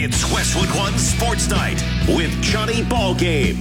It's Westwood One Sports Night with Johnny Ballgame.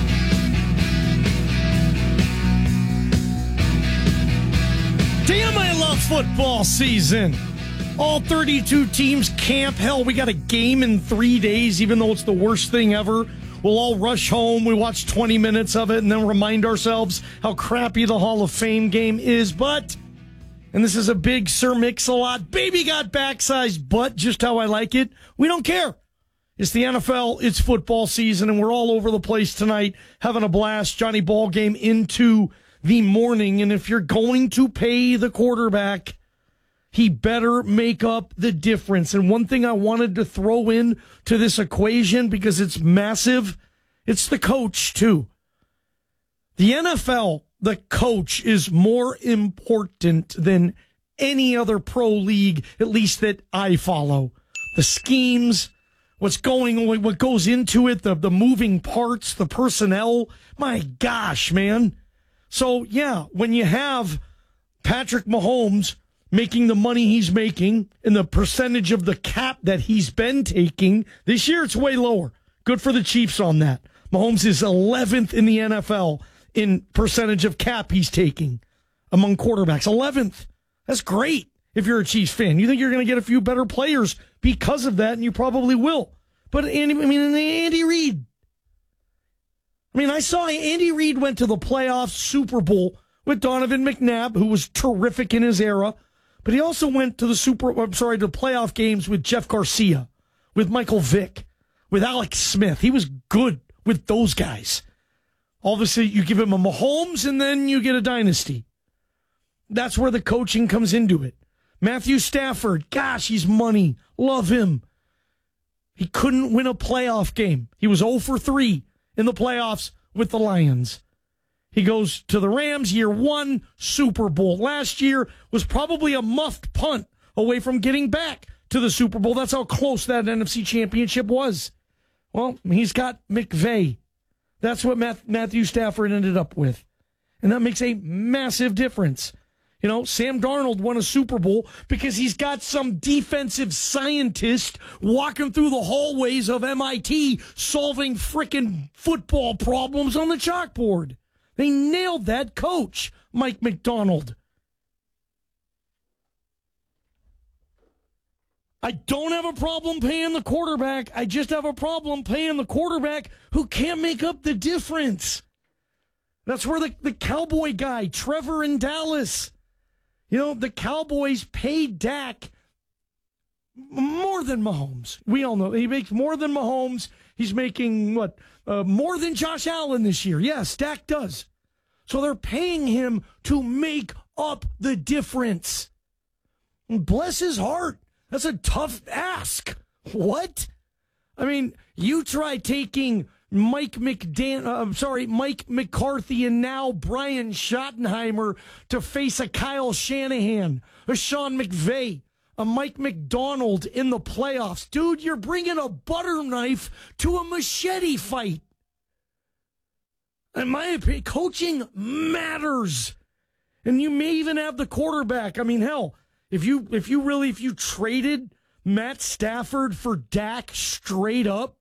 Damn, I love football season. All 32 teams camp. Hell, we got a game in 3 days, even though it's the worst thing ever. We'll all rush home. We watch 20 minutes of it and then remind ourselves how crappy the Hall of Fame game is. But, and this is a big Sir Mix-a-Lot, baby got back-sized butt, just how I like it. We don't care. It's the NFL, it's football season, and we're all over the place tonight having a blast. Johnny Ballgame into the morning, and if you're going to pay the quarterback, he better make up the difference. And one thing I wanted to throw in to this equation, because it's massive, it's the coach, too. The NFL, the coach, is more important than any other pro league, at least that I follow. The schemes, what's going on, what goes into it, the moving parts, the personnel. My gosh, man. So, yeah, when you have Patrick Mahomes making the money he's making and the percentage of the cap that he's been taking, this year it's way lower. Good for the Chiefs on that. Mahomes is 11th in the NFL in percentage of cap he's taking among quarterbacks. 11th. That's great if you're a Chiefs fan. You think you're going to get a few better players because of that, and you probably will. But Andy Reid. I saw Andy Reid went to the playoffs Super Bowl with Donovan McNabb, who was terrific in his era. But he also went to the playoff games with Jeff Garcia, with Michael Vick, with Alex Smith. He was good with those guys. Obviously, you give him a Mahomes, and then you get a dynasty. That's where the coaching comes into it. Matthew Stafford, gosh, he's money. Love him. He couldn't win a playoff game. He was 0 for 3 in the playoffs with the Lions. He goes to the Rams, year 1, Super Bowl. Last year was probably a muffed punt away from getting back to the Super Bowl. That's how close that NFC Championship was. Well, he's got McVay. That's what Matthew Stafford ended up with. And that makes a massive difference. You know, Sam Darnold won a Super Bowl because he's got some defensive scientist walking through the hallways of MIT solving frickin' football problems on the chalkboard. They nailed that coach, Mike McDonald. I don't have a problem paying the quarterback. I just have a problem paying the quarterback who can't make up the difference. That's where the Cowboy guy, Trevor in Dallas, the Cowboys paid Dak more than Mahomes. We all know he makes more than Mahomes. He's making, more than Josh Allen this year. Yes, Dak does. So they're paying him to make up the difference. And bless his heart. That's a tough ask. What? You try taking Mike McCarthy and now Brian Schottenheimer to face a Kyle Shanahan, a Sean McVay, a Mike McDonald in the playoffs. Dude, you're bringing a butter knife to a machete fight. In my opinion, coaching matters. And you may even have the quarterback. Hell, if you traded Matt Stafford for Dak straight up,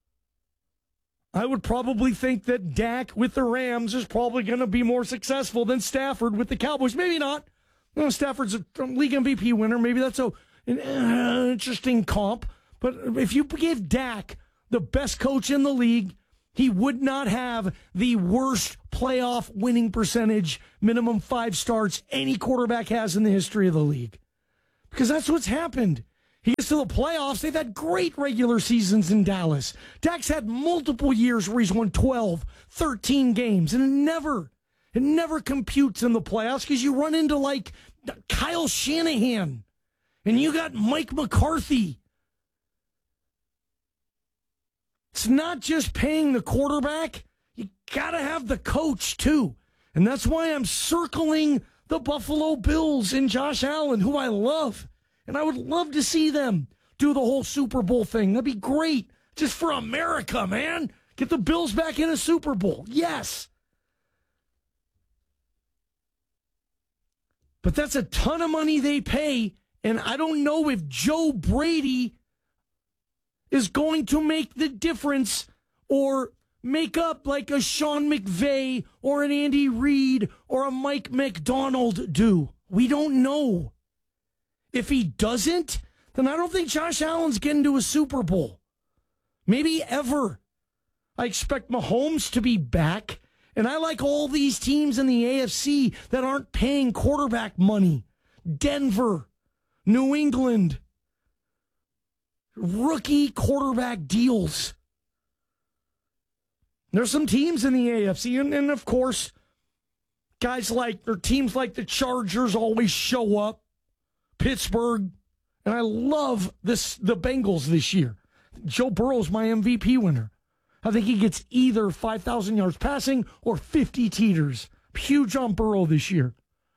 I would probably think that Dak with the Rams is probably going to be more successful than Stafford with the Cowboys. Maybe not. Stafford's a league MVP winner. Maybe that's an interesting comp. But if you gave Dak the best coach in the league, he would not have the worst playoff winning percentage, minimum 5 starts, any quarterback has in the history of the league. Because that's what's happened. He gets to the playoffs. They've had great regular seasons in Dallas. Dak's had multiple years where he's won 12, 13 games, and it never computes in the playoffs because you run into like Kyle Shanahan, and you got Mike McCarthy. It's not just paying the quarterback. You got to have the coach, too. And that's why I'm circling the Buffalo Bills and Josh Allen, who I love. And I would love to see them do the whole Super Bowl thing. That'd be great. Just for America, man. Get the Bills back in a Super Bowl. Yes. But that's a ton of money they pay. And I don't know if Joe Brady is going to make the difference or make up like a Sean McVay or an Andy Reid or a Mike McDonald do. We don't know. If he doesn't, then I don't think Josh Allen's getting to a Super Bowl. Maybe ever. I expect Mahomes to be back, and I like all these teams in the AFC that aren't paying quarterback money. Denver, New England, rookie quarterback deals. There's some teams in the AFC, and of course, teams like the Chargers always show up. Pittsburgh, and I love the Bengals this year. Joe Burrow's my MVP winner. I think he gets either 5,000 yards passing or 50 teeters. Huge on Burrow this year.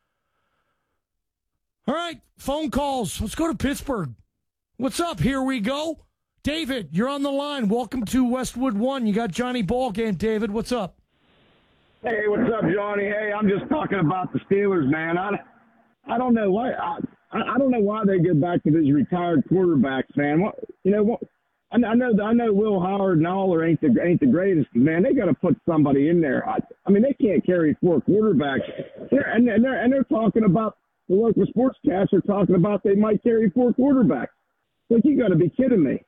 All right, phone calls. Let's go to Pittsburgh. What's up? Here we go. David, you're on the line. Welcome to Westwood One. You got Johnny Ballgame. David, what's up? Hey, what's up, Johnny? Hey, I'm just talking about the Steelers, man. I don't know why. I don't know why they go back to these retired quarterbacks, man. I know Will Howard and Aller ain't the greatest, man. They got to put somebody in there. I mean, they can't carry 4 quarterbacks. They're talking about, the local sportscasts are talking about they might carry 4 quarterbacks. Like, you got to be kidding me.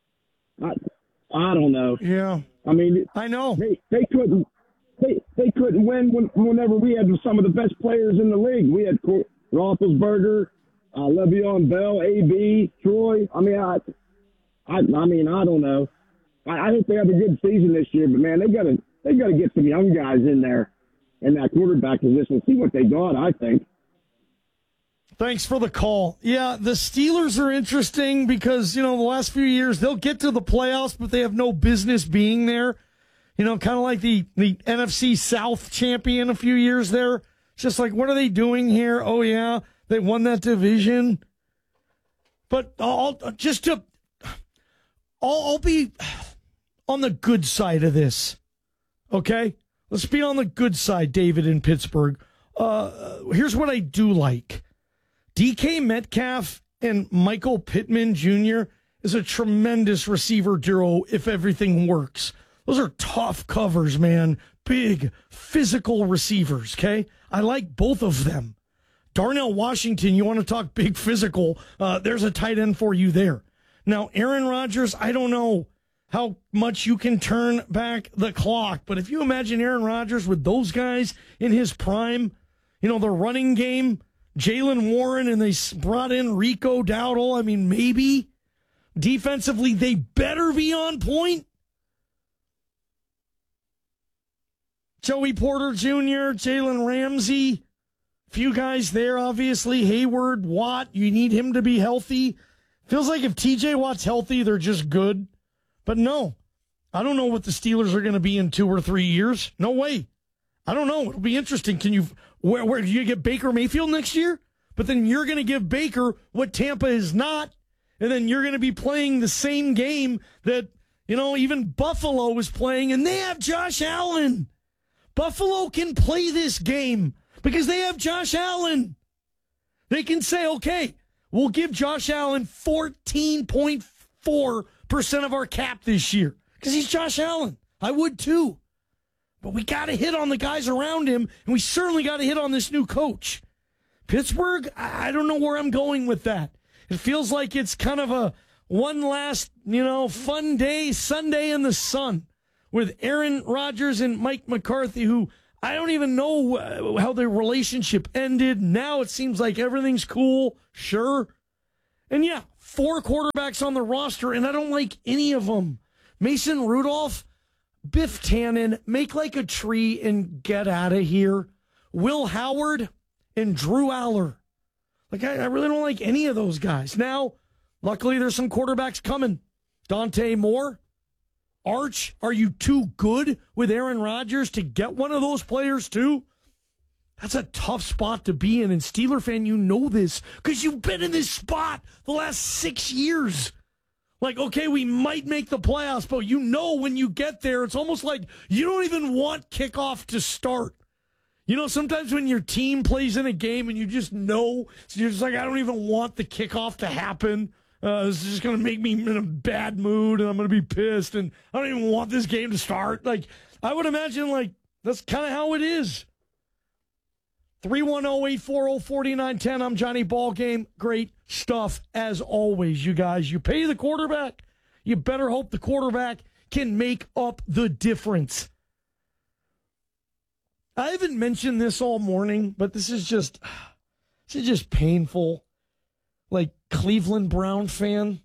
I don't know. Yeah. I mean, I know they couldn't win whenever we had some of the best players in the league. We had Roethlisberger, Le'Veon Bell, AB, Troy. I mean, I don't know. I hope they have a good season this year, but man, they gotta get some young guys in there in that quarterback position. See what they got, I think. Thanks for the call. Yeah, the Steelers are interesting because, the last few years they'll get to the playoffs, but they have no business being there. Kind of like the NFC South champion a few years there. It's just like, what are they doing here? Oh, yeah, they won that division. But I'll be on the good side of this, okay? Let's be on the good side, David, in Pittsburgh. Here's what I do like. DK Metcalf and Michael Pittman Jr. is a tremendous receiver duo if everything works. Those are tough covers, man. Big, physical receivers, okay? I like both of them. Darnell Washington, you want to talk big physical, there's a tight end for you there. Now, Aaron Rodgers, I don't know how much you can turn back the clock, but if you imagine Aaron Rodgers with those guys in his prime, the running game, Jaylen Warren, and they brought in Rico Dowdle, I mean, maybe. Defensively, they better be on point. Joey Porter Jr., Jalen Ramsey, few guys there, obviously. Hayward, Watt, you need him to be healthy. Feels like if TJ Watt's healthy, they're just good. But no, I don't know what the Steelers are going to be in 2 or 3 years. No way. I don't know. It'll be interesting. Where do you get Baker Mayfield next year? But then you're going to give Baker what Tampa is not, and then you're going to be playing the same game that, even Buffalo is playing, and they have Josh Allen. Buffalo can play this game because they have Josh Allen. They can say, okay, we'll give Josh Allen 14.4% of our cap this year because he's Josh Allen. I would too. But we got to hit on the guys around him, and we certainly got to hit on this new coach. Pittsburgh, I don't know where I'm going with that. It feels like it's kind of a one last, fun day, Sunday in the sun with Aaron Rodgers and Mike McCarthy, who I don't even know how their relationship ended. Now it seems like everything's cool, sure. And yeah, 4 quarterbacks on the roster, and I don't like any of them. Mason Rudolph, Biff Tannen, make like a tree and get out of here. Will Howard and Drew Aller. I really don't like any of those guys. Now, luckily there's some quarterbacks coming. Dante Moore, Arch, are you too good with Aaron Rodgers to get one of those players too? That's a tough spot to be in. And Steeler fan, you know this because you've been in this spot the last 6 years. Okay, we might make the playoffs, but when you get there, it's almost like you don't even want kickoff to start. Sometimes when your team plays in a game and you just know, so you're just like, I don't even want the kickoff to happen. This is just going to make me in a bad mood, and I'm going to be pissed, and I don't even want this game to start. Like, I would imagine, like, that's kind of how it is. 310-840-4910. I'm Johnny Ballgame. Great stuff as always, you guys. You pay the quarterback. You better hope the quarterback can make up the difference. I haven't mentioned this all morning, but this is just painful. Like, Cleveland Brown fan.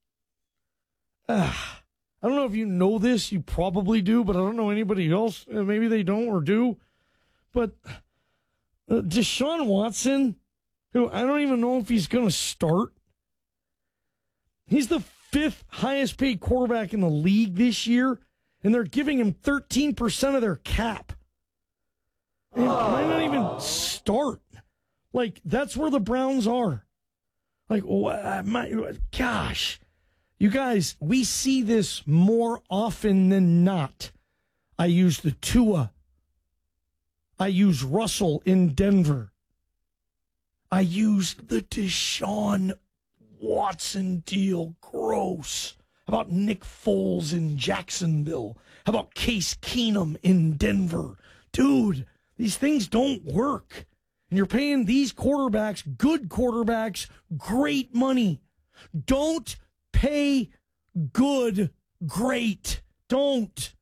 I don't know if you know this. You probably do, but I don't know anybody else. Maybe they don't or do. But Deshaun Watson, who I don't even know if he's going to start. He's the 5th highest paid quarterback in the league this year, and they're giving him 13% of their cap. And might not even start. Like, that's where the Browns are. Like, gosh. You guys, we see this more often than not. I use the Tua. I use Russell in Denver. I use the Deshaun Watson deal. Gross. How about Nick Foles in Jacksonville? How about Case Keenum in Denver? Dude, these things don't work. And you're paying these quarterbacks, good quarterbacks, great money. Don't pay good, great. Don't.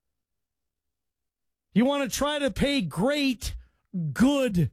You want to try to pay great, good.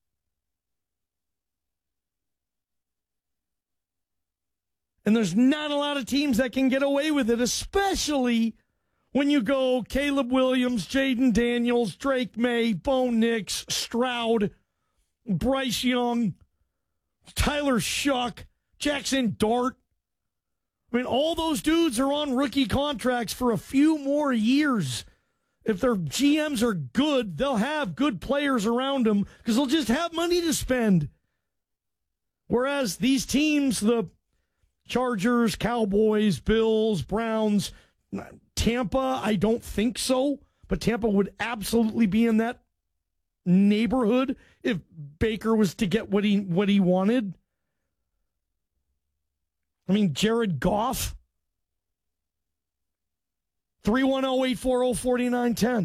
And there's not a lot of teams that can get away with it, especially when you go Caleb Williams, Jaden Daniels, Drake May, Bo Nix, Stroud, Bryce Young, Tyler Shuck, Jackson Dart. I mean, all those dudes are on rookie contracts for a few more years. If their GMs are good, they'll have good players around them because they'll just have money to spend. Whereas these teams, the Chargers, Cowboys, Bills, Browns, Tampa, I don't think so. But Tampa would absolutely be in that neighborhood if Baker was to get what he wanted. I mean, Jared Goff. 310-840-4910.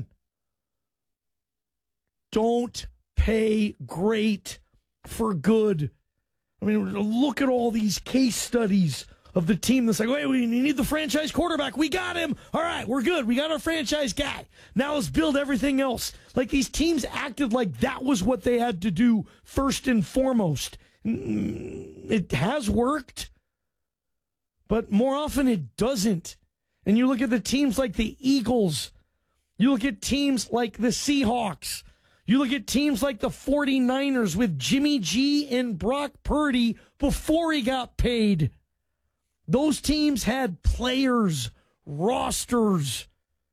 Don't pay great for good. I mean, look at all these case studies of the team that's like, wait, we need the franchise quarterback. We got him. All right, we're good. We got our franchise guy. Now let's build everything else. Like, these teams acted like that was what they had to do first and foremost. It has worked, but more often it doesn't. And you look at the teams like the Eagles. You look at teams like the Seahawks. You look at teams like the 49ers with Jimmy G and Brock Purdy before he got paid. Those teams had players, rosters.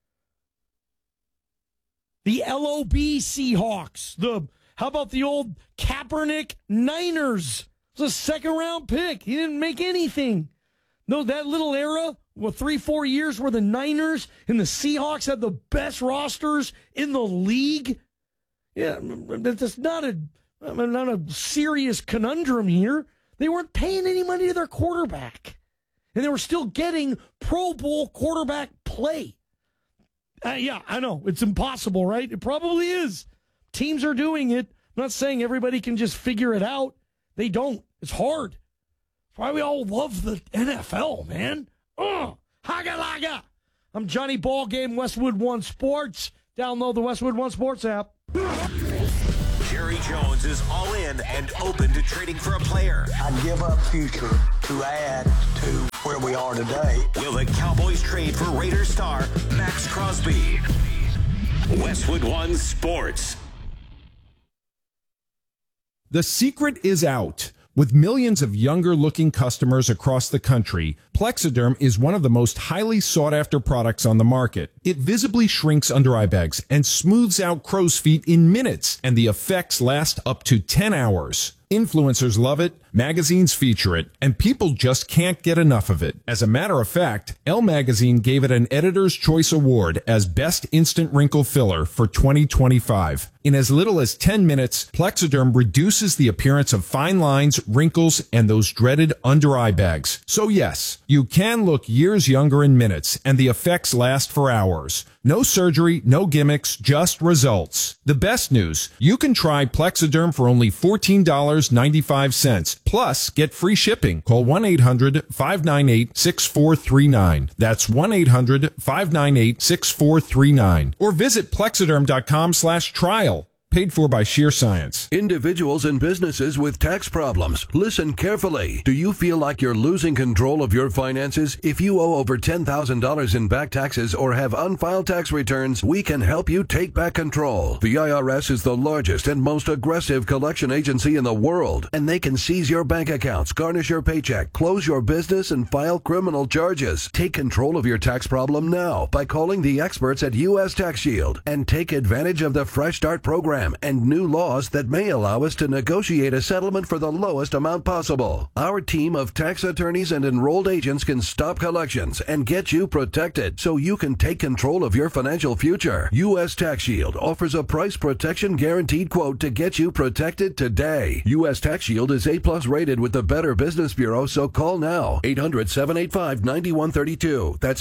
The LOB Seahawks. How about the old Kaepernick Niners? It was a second-round pick. He didn't make anything. No, that little era, 3-4 years where the Niners and the Seahawks had the best rosters in the league. Yeah, that's not a serious conundrum here. They weren't paying any money to their quarterback. And they were still getting Pro Bowl quarterback play. Yeah, I know. It's impossible, right? It probably is. Teams are doing it. I'm not saying everybody can just figure it out. They don't. It's hard. That's why we all love the NFL, man. Haga laga. I'm Johnny Ballgame, Westwood One Sports. Download the Westwood One Sports app. Jerry Jones is all in and open to trading for a player. I'd give up future to add to where we are today. Will the Cowboys trade for Raiders star Max Crosby? Westwood One Sports. The secret is out. With millions of younger-looking customers across the country, Plexiderm is one of the most highly sought-after products on the market. It visibly shrinks under eye bags and smooths out crow's feet in minutes, and the effects last up to 10 hours. Influencers love it, magazines feature it, and people just can't get enough of it. As a matter of fact, Elle Magazine gave it an Editor's Choice Award as Best Instant Wrinkle Filler for 2025. In as little as 10 minutes, Plexiderm reduces the appearance of fine lines, wrinkles, and those dreaded under-eye bags. So yes, you can look years younger in minutes, and the effects last for hours. No surgery, no gimmicks, just results. The best news, you can try Plexiderm for only $14.95. Plus, get free shipping. Call 1-800-598-6439. That's 1-800-598-6439. Or visit Plexiderm.com/trial. Paid for by Sheer Science. Individuals and businesses with tax problems, listen carefully. Do you feel like you're losing control of your finances? If you owe over $10,000 in back taxes or have unfiled tax returns, we can help you take back control. The IRS is the largest and most aggressive collection agency in the world, and they can seize your bank accounts, garnish your paycheck, close your business, and file criminal charges. Take control of your tax problem now by calling the experts at U.S. Tax Shield and take advantage of the Fresh Start program and new laws that may allow us to negotiate a settlement for the lowest amount possible. Our team of tax attorneys and enrolled agents can stop collections and get you protected so you can take control of your financial future. U.S. Tax Shield offers a price protection guaranteed quote to get you protected today. U.S. Tax Shield is A+ rated with the Better Business Bureau, so call now. 800-785-9132. That's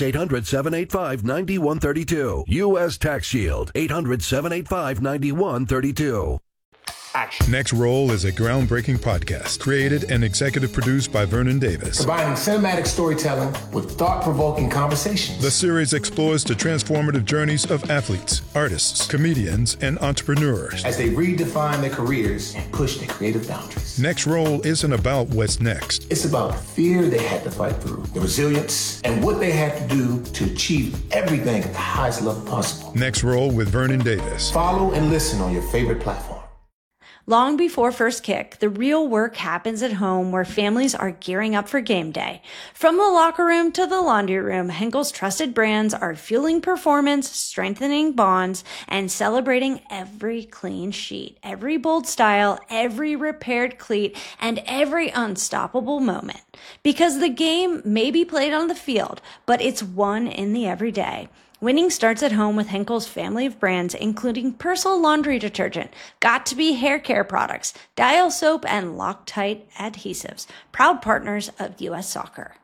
800-785-9132. U.S. Tax Shield. 800-785-9132. Action. Next Roll is a groundbreaking podcast created and executive produced by Vernon Davis. Combining cinematic storytelling with thought-provoking conversations. The series explores the transformative journeys of athletes, artists, comedians, and entrepreneurs as they redefine their careers and push their creative boundaries. Next Roll isn't about what's next. It's about the fear they had to fight through, the resilience, and what they had to do to achieve everything at the highest level possible. Next Roll with Vernon Davis. Follow and listen on your favorite platform. Long before first kick, the real work happens at home where families are gearing up for game day. From the locker room to the laundry room, Henkel's trusted brands are fueling performance, strengthening bonds, and celebrating every clean sheet, every bold style, every repaired cleat, and every unstoppable moment. Because the game may be played on the field, but it's won in the everyday. Winning starts at home with Henkel's family of brands, including Persil laundry detergent, Got2b hair care products, Dial soap, and Loctite adhesives, proud partners of U.S. Soccer.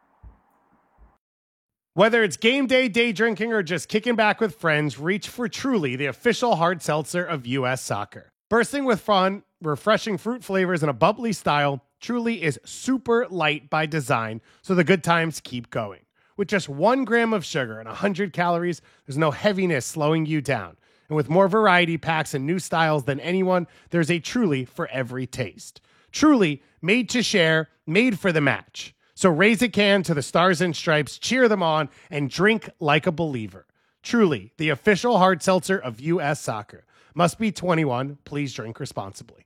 Whether it's game day, day drinking, or just kicking back with friends, reach for Truly, the official hard seltzer of U.S. Soccer. Bursting with fun, refreshing fruit flavors, and a bubbly style, Truly is super light by design, so the good times keep going. With just 1 gram of sugar and 100 calories, there's no heaviness slowing you down. And with more variety packs and new styles than anyone, there's a Truly for every taste. Truly, made to share, made for the match. So raise a can to the Stars and Stripes, cheer them on, and drink like a believer. Truly, the official hard seltzer of U.S. Soccer. Must be 21. Please drink responsibly.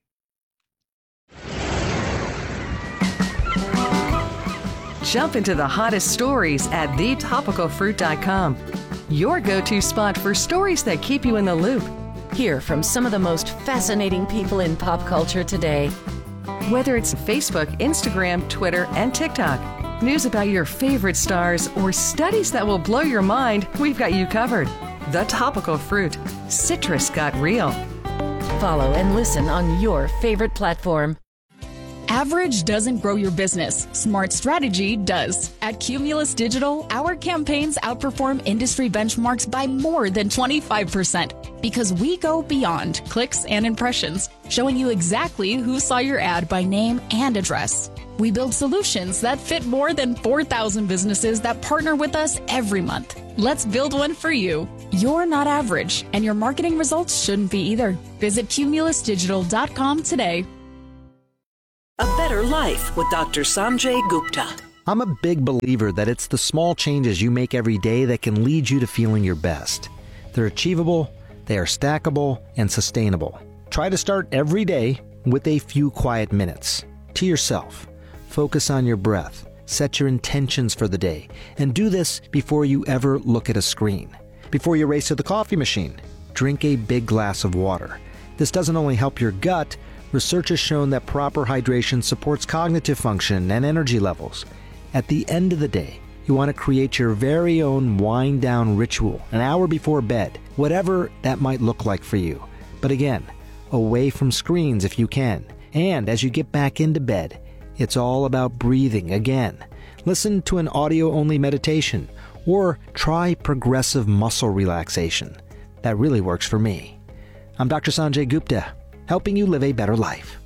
Jump into the hottest stories at thetopicalfruit.com. Your go-to spot for stories that keep you in the loop. Hear from some of the most fascinating people in pop culture today. Whether it's Facebook, Instagram, Twitter, and TikTok, news about your favorite stars, or studies that will blow your mind, we've got you covered. The Topical Fruit. Citrus got real. Follow and listen on your favorite platform. Average doesn't grow your business. Smart strategy does. At Cumulus Digital, our campaigns outperform industry benchmarks by more than 25% because we go beyond clicks and impressions, showing you exactly who saw your ad by name and address. We build solutions that fit more than 4,000 businesses that partner with us every month. Let's build one for you. You're not average, and your marketing results shouldn't be either. Visit cumulusdigital.com today. A Better Life with Dr. Sanjay Gupta. I'm a big believer that it's the small changes you make every day that can lead you to feeling your best. They're achievable, they are stackable, and sustainable. Try to start every day with a few quiet minutes. To yourself, focus on your breath Set your intentions for the day, and do this before you ever look at a screen. Before you race to the coffee machine, drink a big glass of water. This doesn't only help your gut, research has shown that proper hydration supports cognitive function and energy levels. At the end of the day, you want to create your very own wind-down ritual an hour before bed, whatever that might look like for you. But again, away from screens if you can. And as you get back into bed, it's all about breathing again. Listen to an audio-only meditation or try progressive muscle relaxation. That really works for me. I'm Dr. Sanjay Gupta, helping you live a better life.